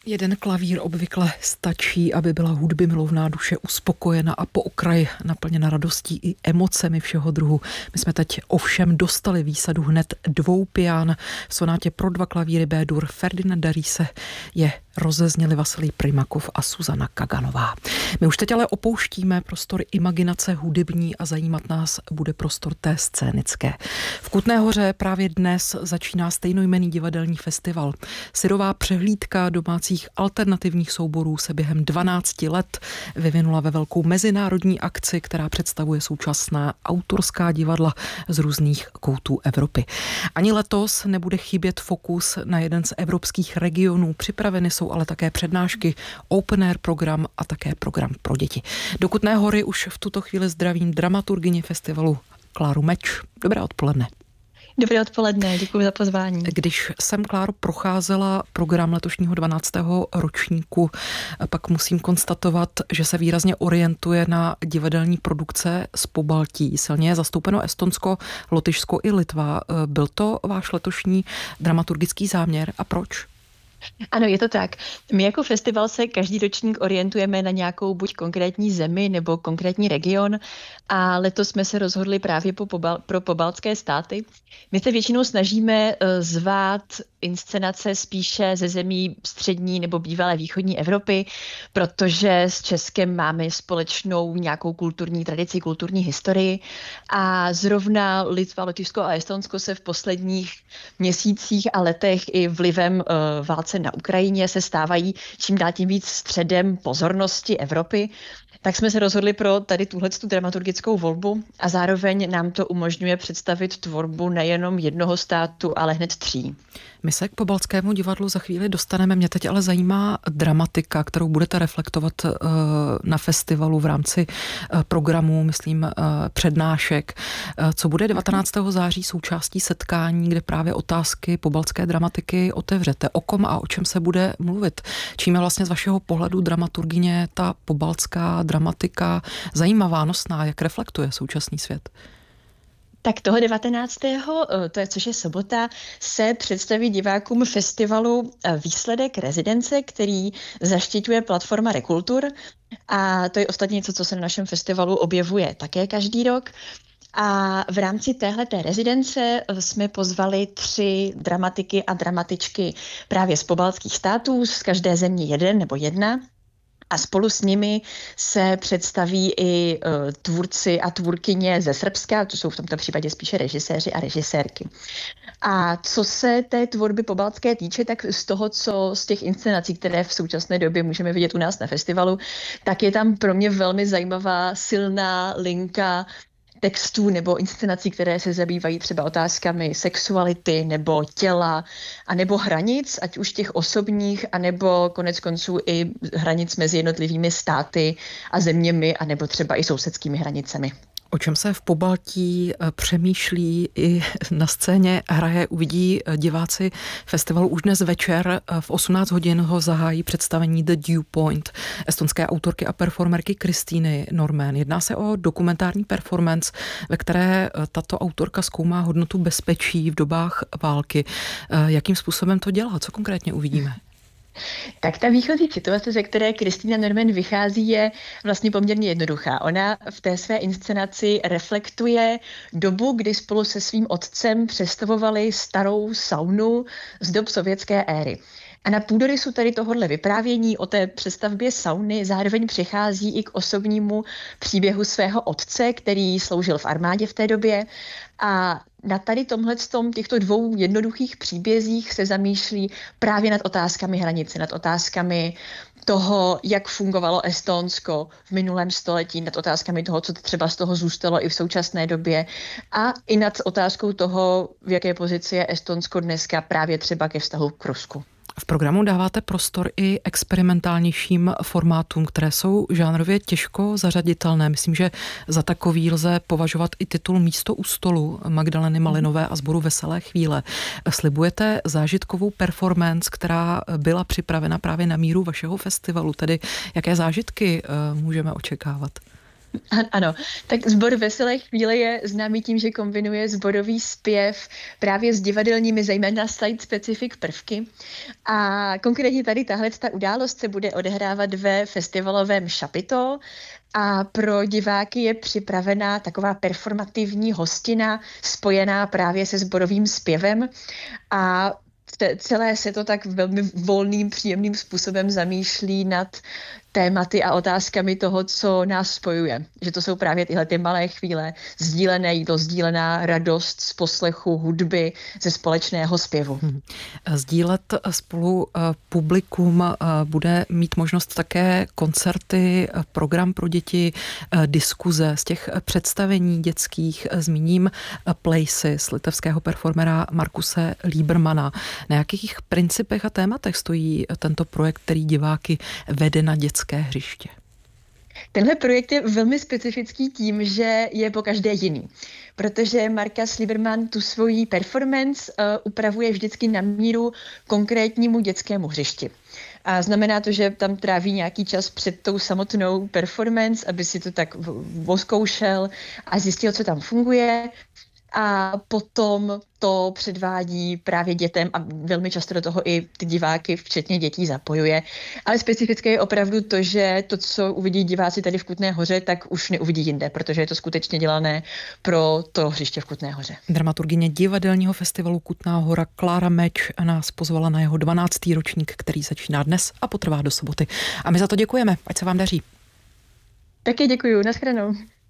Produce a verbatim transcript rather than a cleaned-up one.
Jeden klavír obvykle stačí, aby byla hudby milovná duše uspokojena a po okraj naplněna radostí i emocemi všeho druhu. My jsme teď ovšem dostali výsadu hned dvou pian. V sonátě pro dva klavíry B-dur Ferdinanda Riese je rozezněli Vasilij Primakov a Zuzana Kaganová. My už teď ale opouštíme prostor imaginace hudební a zajímat nás bude prostor té scénické. V Kutné Hoře právě dnes začíná stejnojmenný divadelní festival. Syrová přehlídka domácích alternativních souborů se během dvanácti let vyvinula ve velkou mezinárodní akci, která představuje současná autorská divadla z různých koutů Evropy. Ani letos nebude chybět fokus na jeden z evropských regionů. Připraveny jsou ale také přednášky, open air program a také program pro děti. Do Kutné Hory už v tuto chvíli zdravím dramaturgyni festivalu Kláru Meč. Dobré odpoledne. Dobré odpoledne, děkuji za pozvání. Když jsem, Kláro, procházela program letošního dvanáctého ročníku, pak musím konstatovat, že se výrazně orientuje na divadelní produkce z Pobaltí. Silně je zastoupeno Estonsko, Lotyšsko i Litva. Byl to váš letošní dramaturgický záměr a proč? Ano, je to tak. My jako festival se každý ročník orientujeme na nějakou buď konkrétní zemi nebo konkrétní region a letos jsme se rozhodli právě po pobal, pro pobaltské státy. My se většinou snažíme zvát inscenace spíše ze zemí střední nebo bývalé východní Evropy, protože s Českem máme společnou nějakou kulturní tradici, kulturní historii a zrovna Litva, Lotyšsko a Estonsko se v posledních měsících a letech i vlivem uh, válce na Ukrajině se stávají čím dál tím víc středem pozornosti Evropy. Tak jsme se rozhodli pro tady tuhletu dramaturgickou volbu a zároveň nám to umožňuje představit tvorbu nejenom jednoho státu, ale hned tří. My se k Pobaltskému divadlu za chvíli dostaneme. Mě teď ale zajímá dramatika, kterou budete reflektovat uh, na festivalu v rámci uh, programu, myslím, uh, přednášek. Uh, co bude devatenáctého září součástí setkání, kde právě otázky pobaltské dramatiky otevřete? O kom a o čem se bude mluvit? Čím je vlastně z vašeho pohledu dramaturgyně ta pobaltská dramatika zajímavá, nosná, jak reflektuje současný svět? Tak toho devatenáctého, to je, což je sobota, se představí divákům festivalu výsledek rezidence, který zaštiťuje platforma Rekultur. A to je ostatně něco, co se na našem festivalu objevuje také každý rok. A v rámci téhleté rezidence jsme pozvali tři dramatiky a dramatičky právě z pobaltských států, z každé země jeden nebo jedna. A spolu s nimi se představí i uh, tvůrci a tvůrkyně ze Srbska, to jsou v tomto případě spíše režiséři a režisérky. A co se té tvorby pobaltské týče, tak z toho, co z těch inscenací, které v současné době můžeme vidět u nás na festivalu, tak je tam pro mě velmi zajímavá, silná linka textů nebo inscenací, které se zabývají třeba otázkami sexuality nebo těla, anebo hranic, ať už těch osobních, anebo konec konců i hranic mezi jednotlivými státy a zeměmi, anebo třeba i sousedskými hranicemi. O čem se v Pobaltí přemýšlí i na scéně hraje, uvidí diváci festivalu už dnes večer. V osmnáct hodin ho zahájí představení The Dew Point estonské autorky a performerky Kristýny Norman. Jedná se o dokumentární performance, ve které tato autorka zkoumá hodnotu bezpečí v dobách války. Jakým způsobem to dělá? Co konkrétně uvidíme? Tak ta výchozí situace, ze které Kristýna Norman vychází, je vlastně poměrně jednoduchá. Ona v té své inscenaci reflektuje dobu, kdy spolu se svým otcem představovali starou saunu z dob sovětské éry. A na půdorysu tady tohohle vyprávění o té přestavbě sauny zároveň přichází i k osobnímu příběhu svého otce, který sloužil v armádě v té době. A na tady tomhletom těchto dvou jednoduchých příbězích se zamýšlí právě nad otázkami hranice, nad otázkami toho, jak fungovalo Estonsko v minulém století, nad otázkami toho, co třeba z toho zůstalo i v současné době a i nad otázkou toho, v jaké pozici je Estonsko dneska právě třeba ke vztahu k Rusku. V programu dáváte prostor i experimentálnějším formátům, které jsou žánrově těžko zařaditelné. Myslím, že za takový lze považovat i titul Místo u stolu Magdaleny Malinové a sboru Veselé chvíle. Slibujete zážitkovou performance, která byla připravena právě na míru vašeho festivalu, tedy jaké zážitky můžeme očekávat? Ano, tak sbor Veselé chvíle je známý tím, že kombinuje sborový zpěv právě s divadelními, zejména site-specific prvky. A konkrétně tady tahle ta událost se bude odehrávat ve festivalovém Chapiteau a pro diváky je připravená taková performativní hostina spojená právě se sborovým zpěvem a celé se to tak velmi volným, příjemným způsobem zamýšlí nad tématy a otázkami toho, co nás spojuje. Že to jsou právě tyhle ty malé chvíle, sdílené jídlo, sdílená radost z poslechu hudby, ze společného zpěvu. Hmm. Sdílet spolu publikum bude mít možnost také koncerty, program pro děti, diskuze z těch představení dětských. Zmíním Places litevského performera Markuse Liebermana. Na jakých principech a tématech stojí tento projekt, který diváky vede na dětské hřiště? Tenhle projekt je velmi specifický tím, že je po každé jiný, protože Markus Lieberman tu svoji performance uh, upravuje vždycky na míru konkrétnímu dětskému hřišti. A znamená to, že tam tráví nějaký čas před tou samotnou performance, aby si to tak voskoušel a zjistil, co tam funguje. A potom to předvádí právě dětem a velmi často do toho i ty diváky, včetně dětí, zapojuje. Ale specifické je opravdu to, že to, co uvidí diváci tady v Kutné Hoře, tak už neuvidí jinde, protože je to skutečně dělané pro to hřiště v Kutné Hoře. Dramaturgyně divadelního festivalu Kutná Hora Klára Meč nás pozvala na jeho dvanáctý ročník, který začíná dnes a potrvá do soboty. A my za to děkujeme, ať se vám daří. Taky děkuju, nashledanou.